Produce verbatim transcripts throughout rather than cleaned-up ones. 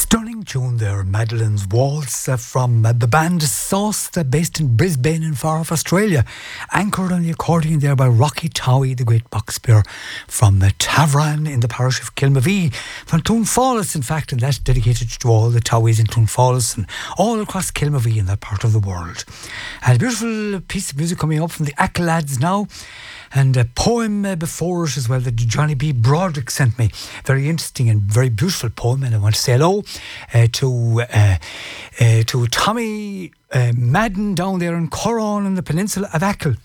Stunning tune there, Madeline's Waltz uh, from uh, the band Sauce, uh, based in Brisbane in far off Australia. Anchored on the accordion there by Rocky Towie, the great box player from uh, Tavran in the parish of Kilmavee. From Clonfallis, in fact, and that's dedicated to all the Towies in Clonfallis and all across Kilmavee in that part of the world. And a beautiful piece of music coming up from the Ackle Lads now. And a poem uh, before it as well that Johnny B. Broderick sent me. Very interesting and very beautiful poem. And I want to say hello uh, to uh, uh, to Tommy uh, Madden down there in Corran on the peninsula of Ackle.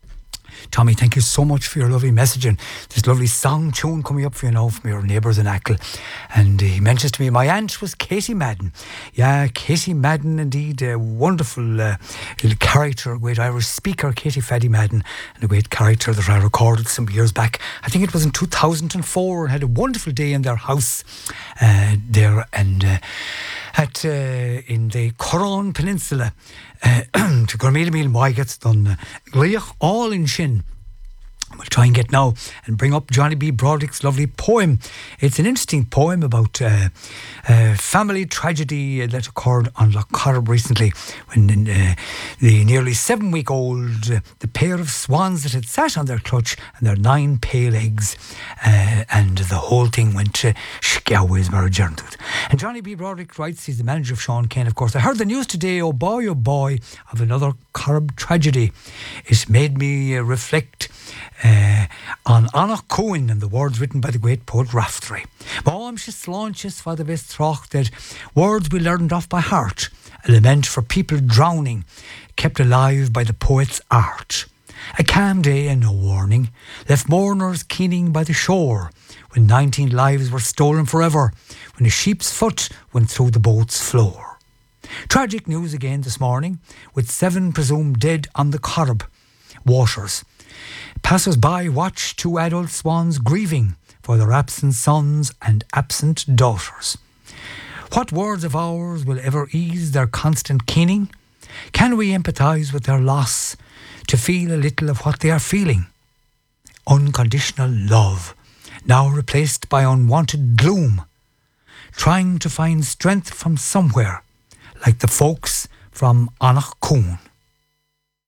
Tommy, thank you so much for your lovely messaging. This lovely song tune coming up for you now from your neighbours in Ackle. And he mentions to me, my aunt was Katie Madden. Yeah, Katie Madden, indeed, a wonderful uh, little character, a great Irish speaker, Katie Faddy Madden, and a great character that I recorded some years back. I think it was in two thousand four, and had a wonderful day in their house uh, there and uh, at uh, in the Corran Peninsula. Uh, to Gormila Meal Moy gets done. Gleach all in Shin. We'll try and get now and bring up Johnny B. Broderick's lovely poem. It's an interesting poem about uh, uh, family tragedy that occurred on Lough Corrib recently when uh, the nearly seven-week-old, uh, the pair of swans that had sat on their clutch and their nine pale eggs, uh, and the whole thing went to Shkiaways Marajerntud. And Johnny B. Broderick writes, he's the manager of Sean Kane, of course. I heard the news today, oh boy, oh boy, of another Corrib tragedy. It made me uh, reflect Uh, on Anna Cohen and the words written by the great poet Raftery. Mom, she slaunches for the best troch that words we learned off by heart, a lament for people drowning, kept alive by the poet's art. A calm day and no warning left mourners keening by the shore when nineteen lives were stolen forever, when a sheep's foot went through the boat's floor. Tragic news again this morning, with seven presumed dead on the Corrib waters. Passers-by watch two adult swans grieving for their absent sons and absent daughters. What words of ours will ever ease their constant keening? Can we empathise with their loss to feel a little of what they are feeling? Unconditional love, now replaced by unwanted gloom, trying to find strength from somewhere, like the folks from Annach Coon.